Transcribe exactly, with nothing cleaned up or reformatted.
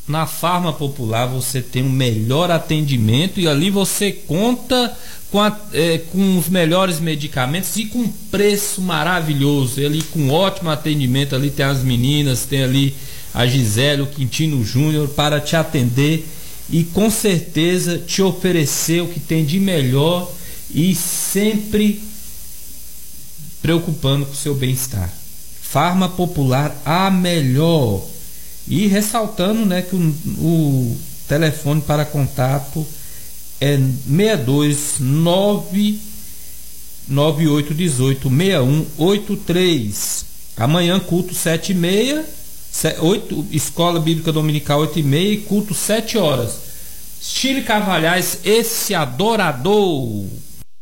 Na Farma Popular você tem um melhor atendimento e ali você conta com, a, é, com os melhores medicamentos e com preço maravilhoso, ali com ótimo atendimento. Ali tem as meninas, tem ali a Gisele, o Quintino Júnior para te atender e com certeza te oferecer o que tem de melhor e sempre preocupando com o seu bem-estar. Farma Popular, a melhor. E ressaltando, né, que o, o telefone para contato é seis dois nove nove oito um oito seis um oito três. Amanhã culto sete e meia, oito, Escola Bíblica Dominical oito e meia e culto sete horas. Chile Carvalhais, esse adorador.